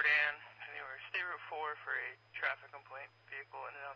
Dan. Anyway, State Route 4 for a traffic complaint. Vehicle in and out